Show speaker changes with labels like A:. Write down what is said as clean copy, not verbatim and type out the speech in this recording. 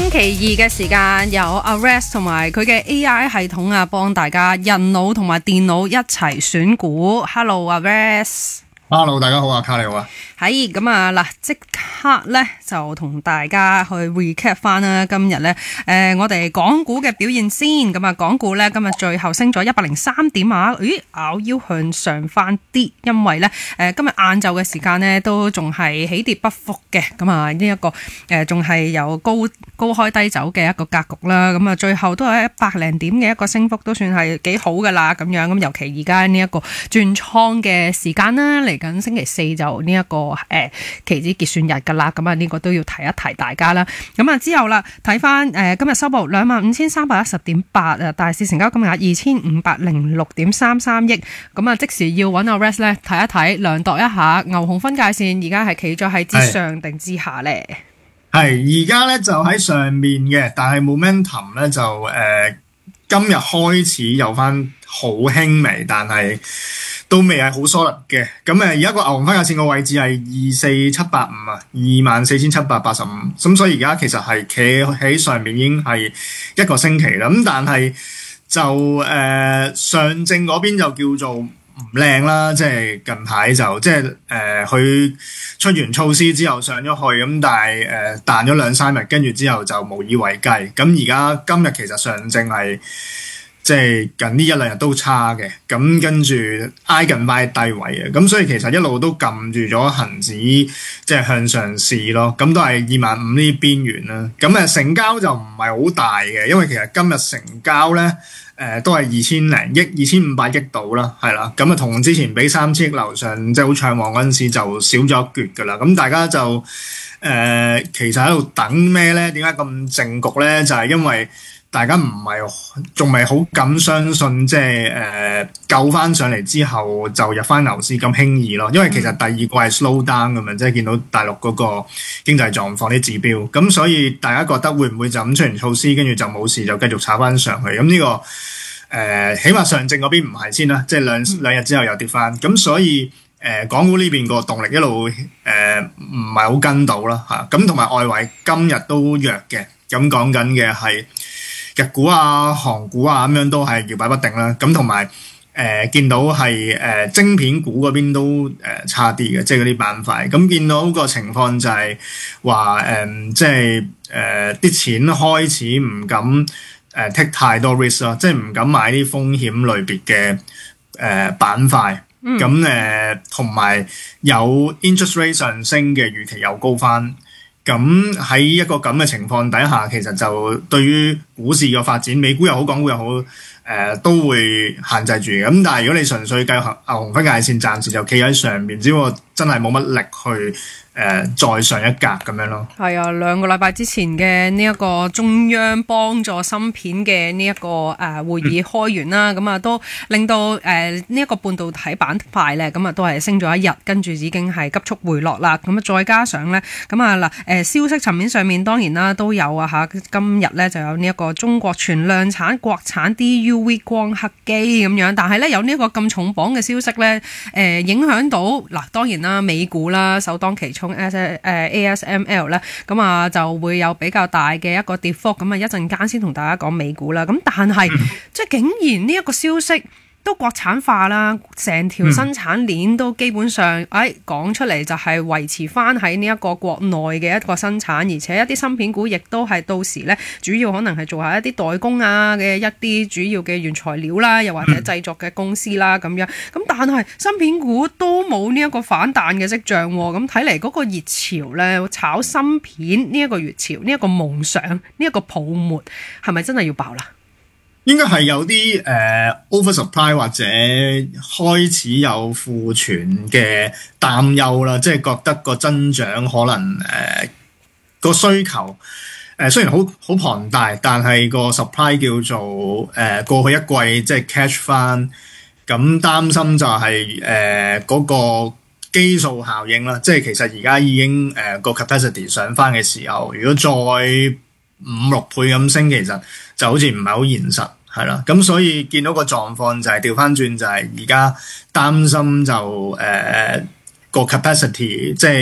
A: 星期二嘅時間有阿 Rex 同埋佢嘅 AI 系統啊，幫大家人腦同埋電腦一齊選股。Hello 阿 Rex。Hello，
B: 大家好啊，卡你好啊。
A: 係咁啊，嗱，即刻咧就同大家去 recap 翻啦。今日咧，我哋港股嘅表現先。咁啊，港股咧今日最後升咗103點啊，咬腰向上翻啲，因為咧今日晏晝嘅時間咧都仲係起跌不復嘅。咁啊，呢一個仲係有高開低走嘅一個格局啦。咁啊，最後都係100零點嘅一個升幅，都算係幾好噶啦。咁樣咁，尤其而家呢一個轉倉嘅時間啦，嚟緊星期四就呢一個期指結算日噶啦，咁啊呢個都要提一提大家啦。咁啊之後啦，睇翻今日收報25,310.8啊，大市成交金額2,506.33億。咁啊即時要揾阿 Rex 咧睇一睇，量度一下牛熊分界線，而家係企咗喺之上定之下咧？
B: 係而家咧就喺上面嘅，但係 momentum 咧就今日開始有翻好輕微，但係都未係好 solid 嘅。咁而家個牛熊分界線個位置係24785啊，24,785。咁所以而家其實係企喺上面已經係一個星期啦。咁但係就上證嗰邊就叫做唔靚啦，即係近排就即係佢出完措施之後上咗去，咁但係彈咗2-3日，跟住之後就無以為繼。咁而家今日其實上證係即係近呢1-2日都差嘅，咁跟住挨近翻低位嘅，咁所以其實一路都撳住咗恒指即係向上試咯，咁都係25,000呢啲邊緣啦。咁成交就唔係好大嘅，因為其實今日成交咧都係2,000零億、2,500億度啦，係啦。咁同之前比3,000億樓上即係好暢旺嗰陣時就少咗一橛噶啦。咁大家就其實喺度等咩咧？點解咁靜局咧？就係因為大家仲未好敢相信，即係救翻上嚟之後就入翻牛市咁輕易咯。因為其實第二季係 slow down 咁樣，即係見到大陸嗰個經濟狀況啲指標，咁所以大家覺得會唔會就咁出完措施，跟住就冇事就繼續炒翻上去？咁呢個起碼上證嗰邊唔係先啦，即係兩日之後又跌翻，咁所以港股呢邊個動力一路唔係好跟到啦嚇。咁同埋外圍今日都弱嘅，咁講緊嘅係日股啊、韓股啊咁樣都係搖擺不定啦。咁同埋見到係晶片股嗰邊都差啲嘅，即係嗰啲板塊。咁見到個情況就係話即係啲錢開始唔敢take 太多 risk 咯，即係唔敢買啲風險類別嘅板塊。咁同埋有 interest rate 上升嘅預期又高翻。咁喺一個咁嘅情況底下，其實就對於股市嘅發展，美股又好，港股又好，都會限制住嘅。咁但係如果你純粹計牛熊分界線，暫時就企喺上面，只不過真係冇乜力去再上一格咁樣咯。係
A: 啊，2個禮拜之前嘅呢一個中央幫助芯片嘅呢一個會議開完啦，咁都令到呢一個半導體板塊咧，咁都係升咗一日，跟住已經係急速回落啦。咁再加上咧，咁消息層面上面當然啦都有啊嚇，今日咧就有呢一個中國全量產國產 DUV 光刻機咁樣，但係咧有呢一個咁重磅嘅消息咧，影響到嗱，當然啦美股啦首當其衝。ASML 咧，咁就會有比較大嘅一個跌幅，咁一陣間先同大家講美股啦。咁但係即係竟然呢一個消息都國產化啦，成條生產鏈都基本上講出嚟就係維持翻喺呢一個國內嘅一個生產，而且一啲芯片股亦都係到時咧主要可能係做下一啲代工啊嘅一啲主要嘅原材料啦，又或者製作嘅公司啦咁樣。咁但係芯片股都冇呢一個反彈嘅跡象喎。咁睇嚟嗰個熱潮咧，炒芯片呢一個熱潮，呢一個夢想，呢一個泡沫係咪真係要爆啦？
B: 應該係有啲oversupply 或者開始有庫存嘅擔憂啦，即係覺得個增長可能個需求雖然好龐大，但係個 supply 叫做過去一季即係 catch 翻，咁擔心就係嗰個基數效應啦，即係其實而家已經個 capacity 上翻嘅時候，如果再5-6倍咁升，其實就好似唔係好現實，係啦。咁所以見到個狀況就係調翻轉，就係而家擔心就個 capacity 即係